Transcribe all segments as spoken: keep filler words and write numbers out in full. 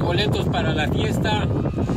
boletos para la fiesta.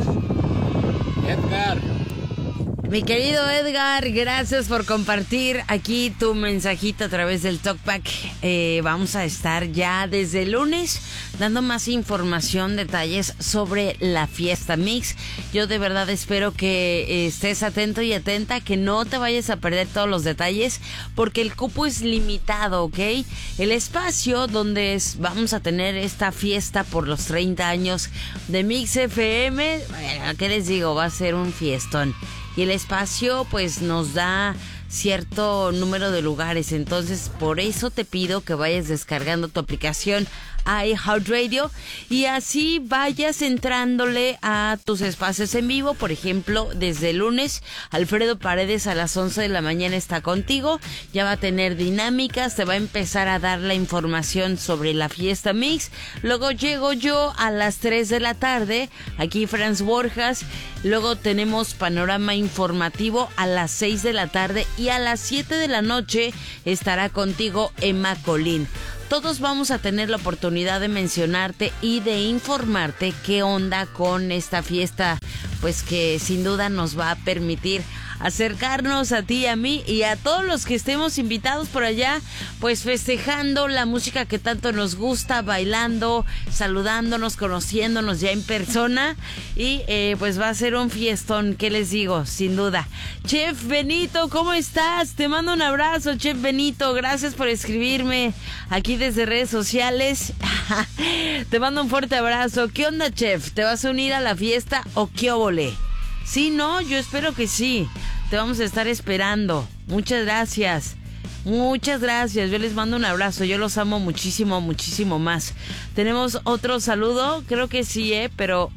Edgar. Mi querido Edgar, gracias por compartir aquí tu mensajito a través del Talkback. Eh, vamos a estar ya desde el lunes dando más información, detalles sobre la fiesta Mix. Yo de verdad espero que eh, estés atento y atenta, que no te vayas a perder todos los detalles, porque el cupo es limitado, ¿ok? El espacio donde es, vamos a tener esta fiesta por los treinta años de Mix F M, bueno, ¿qué les digo? Va a ser un fiestón. Y el espacio pues nos da cierto número de lugares, entonces por eso te pido que vayas descargando tu aplicación iHeartRadio y así vayas entrándole a tus espacios en vivo. Por ejemplo, desde el lunes Alfredo Paredes a las once de la mañana está contigo, ya va a tener dinámicas, te va a empezar a dar la información sobre la fiesta Mix. Luego llego yo a las tres de la tarde, aquí Franz Borjas. Luego tenemos panorama informativo a las seis de la tarde y a las siete de la noche estará contigo Emma Colín. Todos vamos a tener la oportunidad de mencionarte y de informarte qué onda con esta fiesta, pues que sin duda nos va a permitir acercarnos a ti, a mí y a todos los que estemos invitados por allá, pues festejando la música que tanto nos gusta, bailando, saludándonos, conociéndonos ya en persona y eh, pues va a ser un fiestón, ¿qué les digo? Sin duda. Chef Benito, ¿cómo estás? Te mando un abrazo, Chef Benito, gracias por escribirme aquí desde redes sociales. Te mando un fuerte abrazo. ¿Qué onda, Chef? ¿Te vas a unir a la fiesta o qué óvole? Sí, no, yo espero que sí. Te vamos a estar esperando. Muchas gracias. Muchas gracias. Yo les mando un abrazo. Yo los amo muchísimo, muchísimo más. Tenemos otro saludo. Creo que sí, ¿eh? Pero,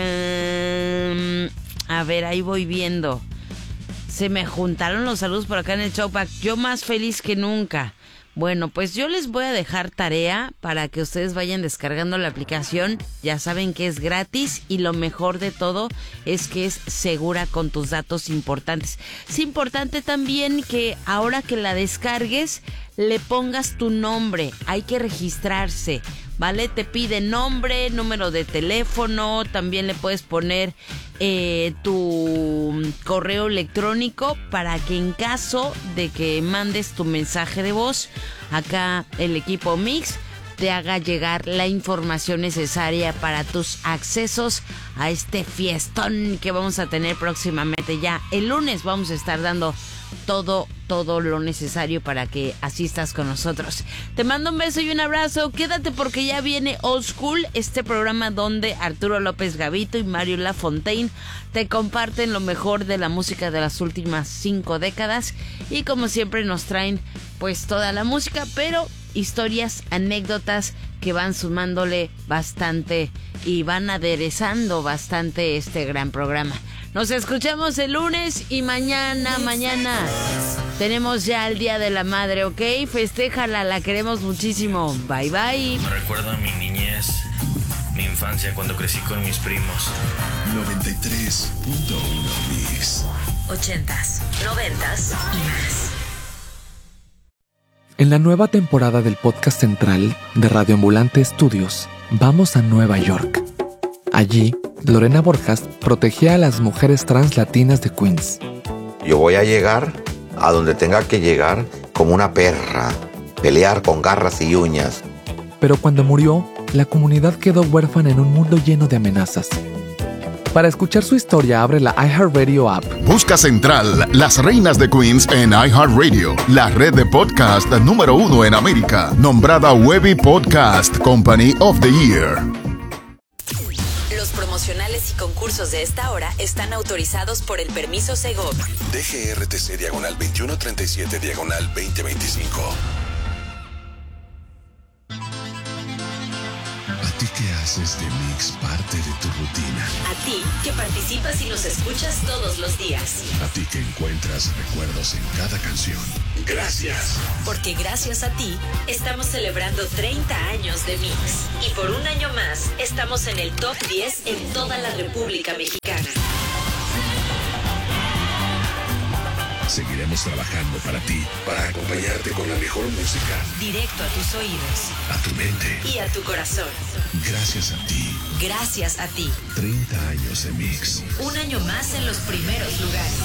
eh, a ver, ahí voy viendo. Se me juntaron los saludos por acá en el Showback. Yo más feliz que nunca. Bueno, pues yo les voy a dejar tarea para que ustedes vayan descargando la aplicación. Ya saben que es gratis y lo mejor de todo es que es segura con tus datos importantes. Es importante también que ahora que la descargues le pongas tu nombre. Hay que registrarse, ¿vale? Te pide nombre, número de teléfono, también le puedes poner eh, tu correo electrónico para que en caso de que mandes tu mensaje de voz, acá el equipo Mix te haga llegar la información necesaria para tus accesos a este fiestón que vamos a tener próximamente. Ya el lunes vamos a estar dando todo, todo lo necesario para que asistas con nosotros. Te mando un beso y un abrazo. Quédate porque ya viene Old School, este programa donde Arturo López Gavito y Mario Lafontaine te comparten lo mejor de la música de las últimas cinco décadas y como siempre nos traen pues toda la música, pero historias, anécdotas que van sumándole bastante y van aderezando bastante este gran programa. Nos escuchamos el lunes y mañana, mañana tenemos ya el Día de la Madre, ¿ok? Festéjala, la queremos muchísimo. Bye, bye. Me recuerdo a mi niñez, mi infancia cuando crecí con mis primos. noventa y tres punto uno Mix. Ochentas, noventas y más. En la nueva temporada del podcast central de Radio Ambulante Studios, vamos a Nueva York. Allí, Lorena Borjas protegía a las mujeres trans latinas de Queens. Yo voy a llegar a donde tenga que llegar como una perra, pelear con garras y uñas. Pero cuando murió, la comunidad quedó huérfana en un mundo lleno de amenazas. Para escuchar su historia, abre la iHeartRadio app. Busca Central, Las Reinas de Queens en iHeartRadio, la red de podcast número uno en América, nombrada Webby Podcast Company of the Year. Los promocionales y concursos de esta hora están autorizados por el permiso Segov. D G R T C diagonal veintiuno treinta y siete diagonal veinte veinticinco. ¿A ti que haces de Mix parte de tu rutina? A ti que participas y nos escuchas todos los días. A ti que encuentras recuerdos en cada canción. Gracias. Porque gracias a ti estamos celebrando treinta años de Mix. Y por un año más estamos en el top diez en toda la República Mexicana. Seguiremos trabajando para ti, para acompañarte con la mejor música. Directo a tus oídos. A tu mente. Y a tu corazón. Gracias a ti. Gracias a ti. treinta años de Mix. Un año más en los primeros lugares.